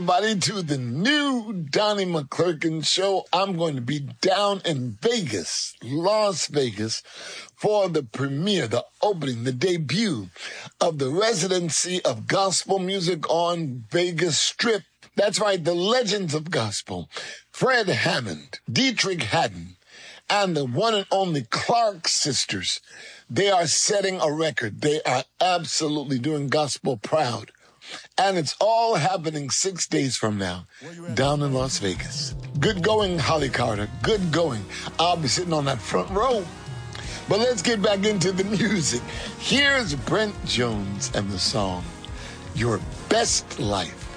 Everybody to the new Donnie McClurkin show. I'm going to be down in Vegas, Las Vegas, for the premiere, the opening, the debut of the residency of gospel music on Vegas Strip. That's right, the legends of gospel. Fred Hammond, Dietrich Haddon, and the one and only Clark sisters. They are setting a record. They are absolutely doing gospel proud. And it's all happening 6 days from now, down in Las Vegas. Good going, Holly Carter. Good going. I'll be sitting on that front row. But let's get back into the music. Here's Brent Jones and the song, Your Best Life.